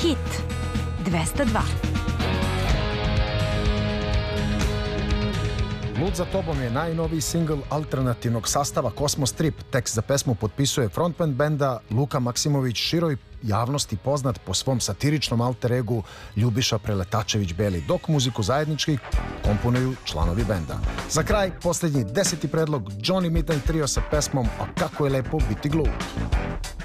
Hit 202. Lud za tobom je najnoviji singl alternativnog sastava Kosmos Trip. Tekst za pesmu potpisuje frontman benda Luka Maksimović, široj javnosti poznat po svom satiričnom alter egu Ljubiša Preletačević-Beli, dok muziku zajednički komponuju članovi benda. Za kraj, posljednji 10. predlog Johnny Midnight Trio sa pesmom A kako je lepo biti glup.